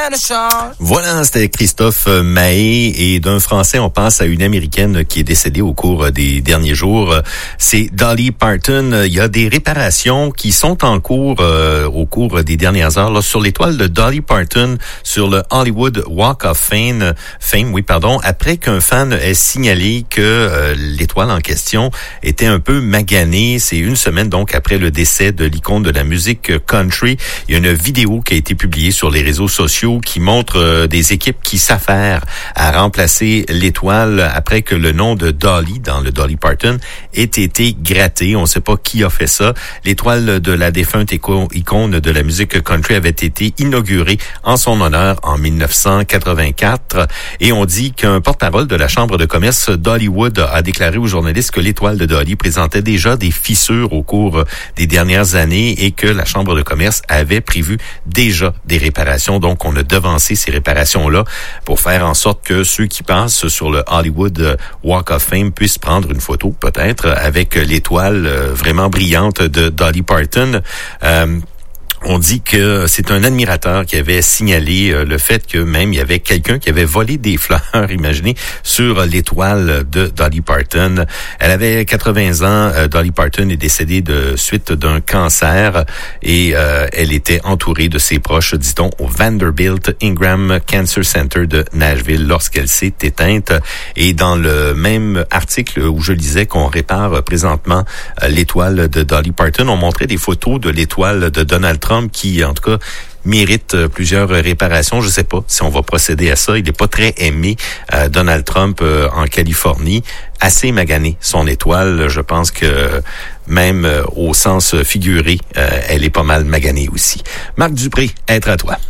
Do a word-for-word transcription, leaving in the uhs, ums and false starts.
Voilà, c'était Christophe Mahé, et d'un Français, on passe à une Américaine qui est décédée au cours des derniers jours. C'est Dolly Parton. Il y a des réparations qui sont en cours euh, au cours des dernières heures là, sur l'étoile de Dolly Parton sur le Hollywood Walk of Fame, Fame, oui, pardon, après qu'un fan ait signalé que euh, l'étoile en question était un peu maganée. C'est une semaine donc après le décès de l'icône de la musique country. Il y a une vidéo qui a été publiée sur les réseaux sociaux qui montre euh, des équipes qui s'affairent à remplacer l'étoile après que le nom de Dolly dans le Dolly Parton ait été gratté. On ne sait pas qui a fait ça. L'étoile de la défunte icône de la musique country avait été inaugurée en son honneur en mille neuf cent quatre-vingt-quatre, et on dit qu'un porte-parole de la Chambre de commerce d'Hollywood a déclaré aux journalistes que l'étoile de Dolly présentait déjà des fissures au cours des dernières années et que la Chambre de commerce avait prévu déjà des réparations. Donc, on a devancé ces réparations-là pour faire en sorte que ceux qui passent sur le Hollywood Walk of Fame puissent prendre une photo, peut-être, avec l'étoile vraiment brillante de Dolly Parton. Euh, On dit que c'est un admirateur qui avait signalé euh, le fait que même il y avait quelqu'un qui avait volé des fleurs, imaginez, sur l'étoile de Dolly Parton. Elle avait quatre-vingts ans. Euh, Dolly Parton est décédée de suite d'un cancer et euh, elle était entourée de ses proches, dit-on, au Vanderbilt Ingram Cancer Center de Nashville lorsqu'elle s'est éteinte. Et dans le même article où je lisais qu'on répare présentement euh, l'étoile de Dolly Parton, on montrait des photos de l'étoile de Donald Trump qui, en tout cas, mérite plusieurs réparations. Je ne sais pas si on va procéder à ça. Il n'est pas très aimé, euh, Donald Trump, euh, en Californie. Assez magané, son étoile. Je pense que même euh, au sens figuré, euh, elle est pas mal maganée aussi. Marc Dupré, être à toi.